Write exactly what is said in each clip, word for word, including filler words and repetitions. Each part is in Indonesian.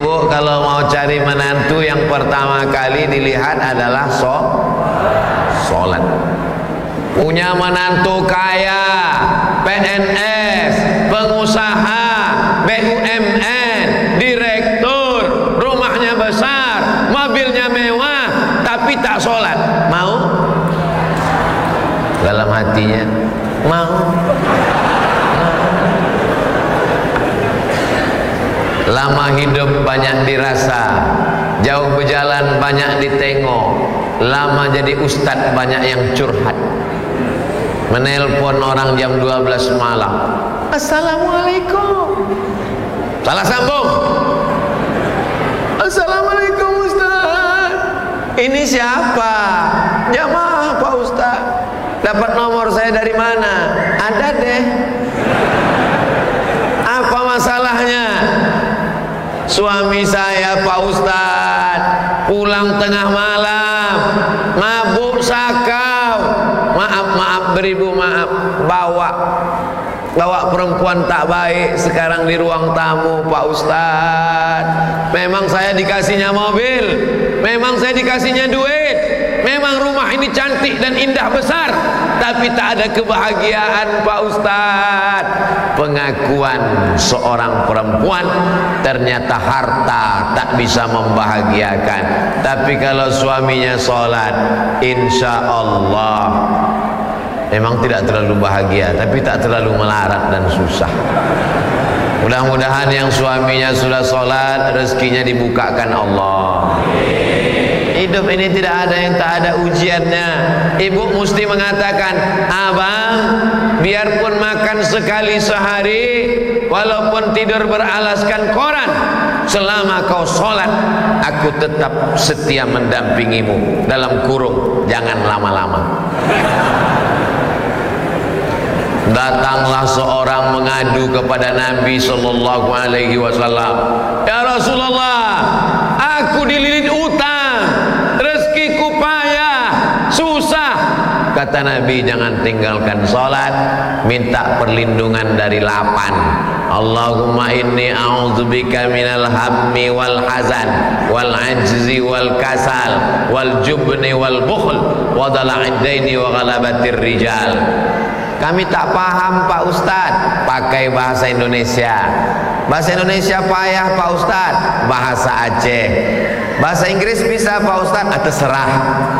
Ibu kalau mau cari menantu yang pertama kali dilihat adalah so, sholat. Punya menantu kaya, P N S, pengusaha, B U M N, direktur, rumahnya besar, mobilnya mewah, tapi tak sholat, mau? Dalam hatinya mau. Lama hidup banyak dirasa, jauh berjalan banyak ditengok, lama jadi ustadz banyak yang curhat. Menelpon orang jam dua belas malam, assalamualaikum, salah sambung, assalamualaikum Ustaz, ini siapa? Jamaah Pak Ustaz. Dapat nomor saya dari mana? Ada deh. Apa masalahnya? Suami saya Pak Ustaz pulang tengah malam, mabuk sakau, maaf maaf beribu maaf, bawa bawa perempuan tak baik sekarang di ruang tamu Pak Ustaz. Memang saya dikasihnya mobil, memang saya dikasihnya duit, memang rumah ini cantik dan indah besar, tapi tak ada kebahagiaan Pak Ustaz. Pengakuan seorang perempuan, ternyata harta tak bisa membahagiakan, tapi kalau suaminya sholat, insya Allah memang tidak terlalu bahagia, tapi tak terlalu melarat dan susah. Mudah-mudahan yang suaminya sudah sholat, rezekinya dibukakan Allah. Hidup ini tidak ada yang tak ada ujiannya. Ibu mesti mengatakan, abang, biarpun makan sekali sehari, walaupun tidur beralaskan koran, selama kau sholat, aku tetap setia mendampingimu. Dalam kurung, jangan lama-lama. Datanglah seorang mengadu kepada Nabi Sallallahu Alaihi Wasallam, ya Rasulullah, aku dililit utang, rezekiku payah, susah. Kata Nabi, jangan tinggalkan sholat, minta perlindungan dari lapan. Allahumma inni a'udzubika minal hammi wal hazan wal ajzi wal kasal wal jubni wal bukhl wa dala'id daini wa ghalabatir rijal. Kami tak paham Pak Ustadz, pakai bahasa Indonesia. Bahasa Indonesia payah Pak Ustadz, bahasa Aceh. Bahasa Inggris bisa Pak Ustadz, ah, terserah.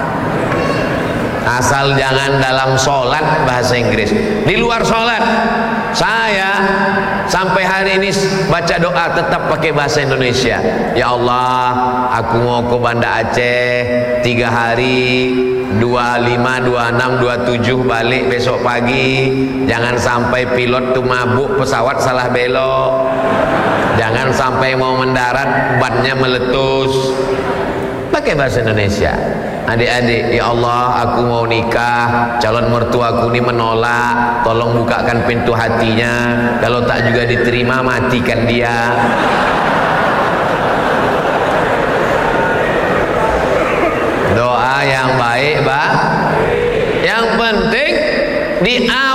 Asal jangan dalam sholat bahasa Inggris. Di luar sholat, saya sampai hari ini baca doa tetap pakai bahasa Indonesia. Ya Allah, aku mau ke Banda Aceh tiga hari, dua lima, dua enam, dua tujuh balik besok pagi. Jangan sampai pilot tuh mabuk pesawat salah belok. Jangan sampai mau mendarat bannya meletus. Pakai bahasa Indonesia. Adik-adik, ya Allah, aku mau nikah, calon mertuaku ini menolak, tolong bukakan pintu hatinya. Kalau tak juga diterima, matikan dia. Doa yang baik, Pak. Yang penting di